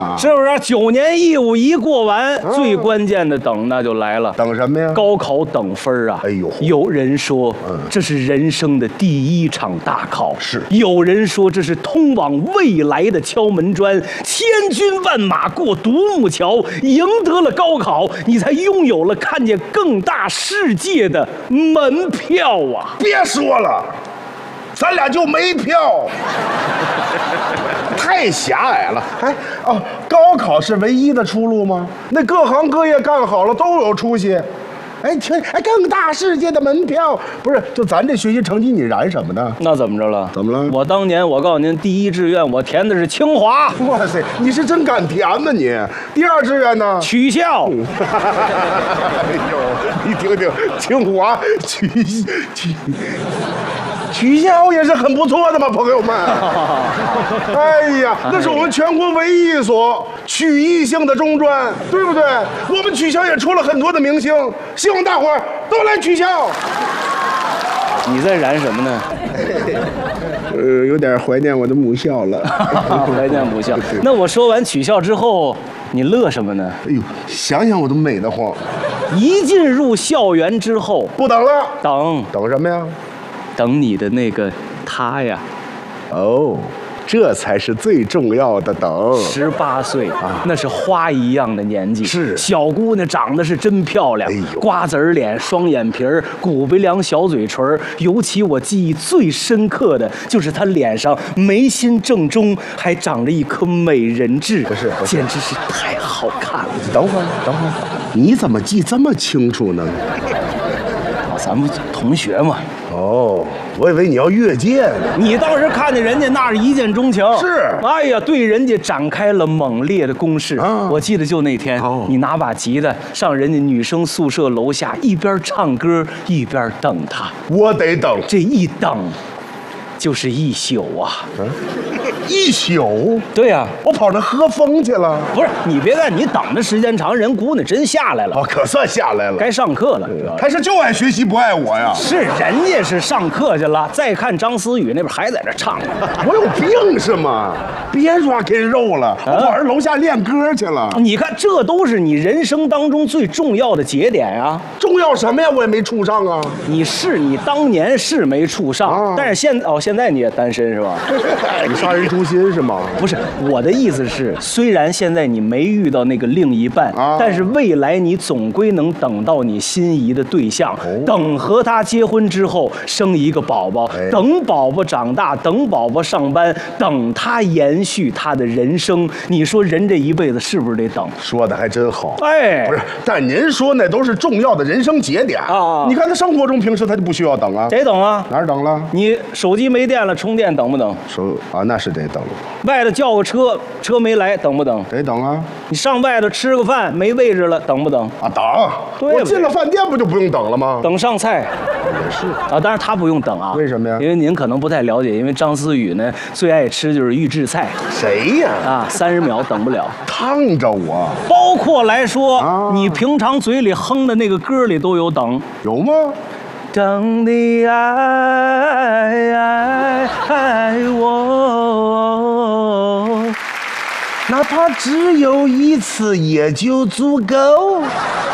是不是？9年义务一过完，最关键的等那就来了。 等什么呀？ 高考等分啊！ 哎呦， 有人说这是人生的第1场大考， 是； 有人说这是通往未来的敲门砖。千军万马过独木桥，赢得了高考，你才拥有了看见更大世界的门票啊！ 别说了，咱俩就没票。太狭隘了，高考是唯一的出路吗？那各行各业干好了都有出息。更大世界的门票不是？就咱这学习成绩，你燃什么呢？ 那怎么着了？ 怎么了？ 我当年我告诉您，第1志愿我填的是清华。 哇塞，你是真敢填呐你！第2志愿呢？ 取笑。 哎呦，你听听，清华取笑也是很不错的嘛，朋友们。哎呀，那是我们全国唯一一所曲艺性的中专，对不对？我们曲校也出了很多的明星，希望大伙儿都来曲校。 你在燃什么呢？ 有点怀念我的母校了。 怀念母校。那我说完曲校之后，你乐什么呢？ 哎呦，想想我都美得慌。 一进入校园之后， 不等了。 等什么呀？ 等你的那个他呀。 哦，这才是最重要的等。 18岁啊，那是花一样的年纪。 是， 小姑娘长得是真漂亮，瓜子脸、双眼皮儿、骨鼻梁、小嘴唇。尤其我记忆最深刻的就是她脸上眉心正中还长着一颗美人痣， 不是， 简直是太好看了。 等会儿，你怎么记这么清楚呢？ 咱们同学嘛。 哦，我以为你要越界呢。 你倒是看见人家那是一见钟情， 是。 哎呀，对人家展开了猛烈的攻势。我记得就那天，你拿把吉他上人家女生宿舍楼下，一边唱歌一边等她。 我得等， 这一等就是1宿啊。 1宿？ 对呀， 我跑那喝风去了。 不是，你别看你等的时间长，人姑娘真下来了。 哦，可算下来了。 该上课了。 还是就爱学习不爱我呀？ 是，人家是上课去了。再看张思雨那边还在这唱。 我有病是吗？别 rock and roll 了，我跑人楼下练歌去了。 你看，这都是你人生当中最重要的节点啊。 重要什么呀？我也没处上啊。 你当年是没处上，但是现在你也单身是吧？ 你杀人诛心是吗？ 不是，我的意思是，虽然现在你没遇到那个另一半，但是未来你总归能等到你心仪的对象，等和他结婚之后生一个宝宝，等宝宝长大，等宝宝上班，等他延续他的人生。你说人这一辈子是不是得等？ 说的还真好。 哎， 不是，但您说那都是重要的人生节点啊。你看他生活中平时他就不需要等啊。 得等啊。 哪儿等了？ 你手机没电了，充电等不等？ 那是得等。 外头叫个车，车没来，等不等？ 得等啊。 你上外头吃个饭没位置了，等不等？ 等。 对， 我进了饭店不就不用等了吗？ 等上菜。 也是啊，当然他不用等啊。 为什么呀？ 因为您可能不太了解，因为张思雨呢最爱吃就是预制菜。 谁呀 ？30秒等不了， 烫着我。 包括来说，你平常嘴里哼的那个歌里都有等。 有吗？ 等你爱我， 哪怕只有一次也就足够。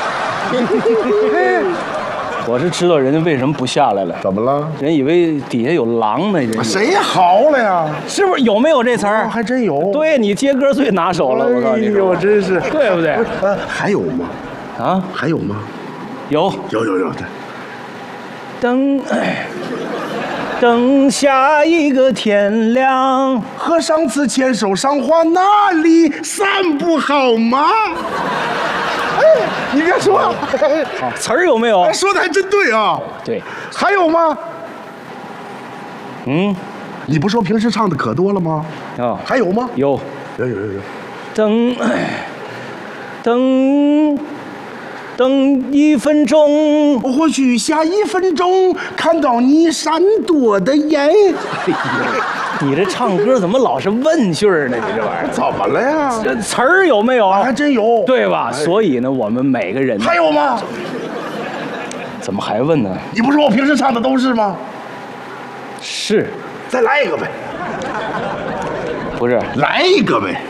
我是知道人家为什么不下来了。 怎么了？ 人以为底下有狼呢。人谁嚎了呀？ 是不是有没有这词儿？ 还真有。 对，你接歌最拿手了，我告诉你。 我真是， 对不对？ 还有吗？还有吗？ 有。等下一个天亮， 和上次牵手赏花那里散步好吗？你别说， 好词儿有没有？ 说的还真对啊。 对， 还有吗？你不说平时唱的可多了吗？还有吗？ 有。等1分钟， 或许下1分钟看到你闪躲的眼。 你这唱歌怎么老是问句呢？你这玩意儿怎么了呀？ 这词儿有没有？ 还真有， 对吧？所以呢，我们每个人还有吗？ 怎么还问呢？ 你不说我平时唱的都是吗？ 是， 再来一个呗。 不是， 来一个呗。